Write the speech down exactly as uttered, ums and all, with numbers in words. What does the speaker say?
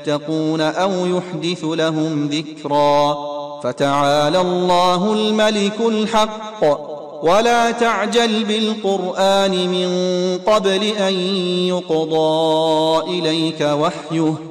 يتقون أو يحدث لهم ذكرا. فتعالى الله الملك الحق، ولا تعجل بالقرآن من قبل أن يقضى إليك وحيه